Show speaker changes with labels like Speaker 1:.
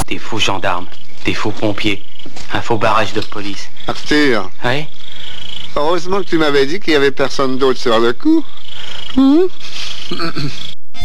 Speaker 1: Des faux gendarmes, des faux pompiers, un faux barrage de police.
Speaker 2: Arthur.
Speaker 1: Oui?
Speaker 2: Heureusement que tu m'avais dit qu'il y avait personne d'autre sur le coup.